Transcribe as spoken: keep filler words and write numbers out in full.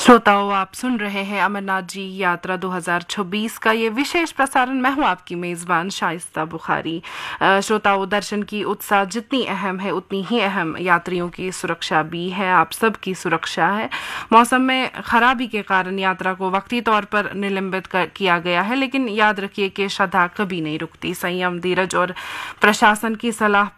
श्रोताओं, आप सुन रहे हैं अमरनाथ जी यात्रा दो हज़ार छब्बीस का ये विशेष प्रसारण। मैं हूं आपकी मेज़बान शाइस्ता बुखारी। श्रोताओं, दर्शन की उत्साह जितनी अहम है उतनी ही अहम यात्रियों की सुरक्षा भी है। आप सब की सुरक्षा है। मौसम में खराबी के कारण यात्रा को वक्ती तौर पर निलंबित किया गया है, लेकिन याद रखिए कि श्रद्धा कभी नहीं रुकती। संयम, धीरज और प्रशासन की सलाह